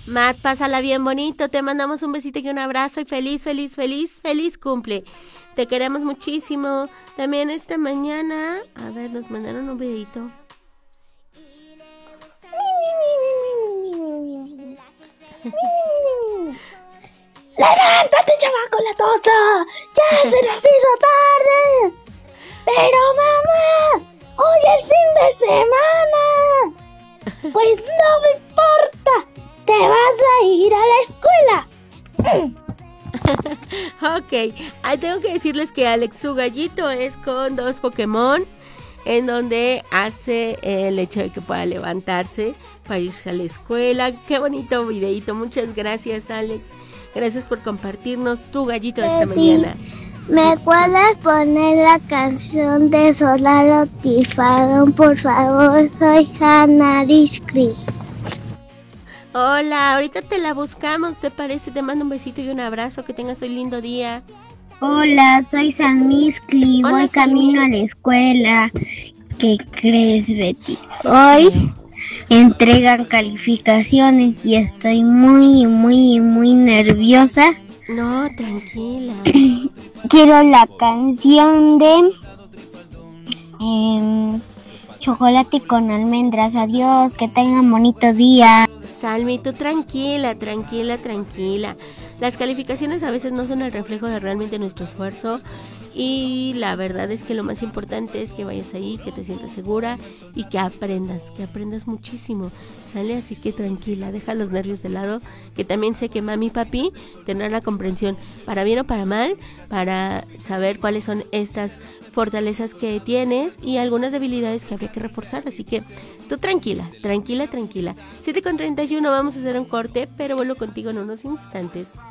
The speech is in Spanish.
Matt, pásala bien bonito, te mandamos un besito y un abrazo y feliz, feliz, feliz, feliz cumple. Te queremos muchísimo. También esta mañana, a ver, nos mandaron un videito. ¡Levántate, chamaco latoso! ¡Ya se nos hizo tarde! ¡Pero mamá! ¡Hoy es fin de semana! Pues no me importa. ¡Te vas a ir a la escuela! Ok, tengo que decirles que Alex, su gallito es con 2 Pokémon, en donde hace el hecho de que pueda levantarse para irse a la escuela. Qué bonito videito, muchas gracias, Alex. Gracias por compartirnos tu gallito de esta mañana. ¿Me puedes poner la canción de Solar Tifadón, por favor? Soy Hannah Risky. Hola, ahorita te la buscamos, ¿te parece? Te mando un besito y un abrazo, que tengas un lindo día. Hola, soy San Miscli, voy camino a la escuela. ¿Qué crees, Betty? Hoy entregan calificaciones y estoy muy nerviosa. No, tranquila. Quiero la canción de chocolate con almendras. Adiós, que tengan bonito día. Salmi, tú tranquila. Las calificaciones a veces no son el reflejo de realmente nuestro esfuerzo, y la verdad es que lo más importante es que vayas ahí, que te sientas segura y que aprendas muchísimo. Sale, así que tranquila, deja los nervios de lado, que también sé que mami y papi tendrán la comprensión, para bien o para mal, para saber cuáles son estas fortalezas que tienes y algunas debilidades que habría que reforzar. Así que tú tranquila. 7:31, vamos a hacer un corte, pero vuelvo contigo en unos instantes.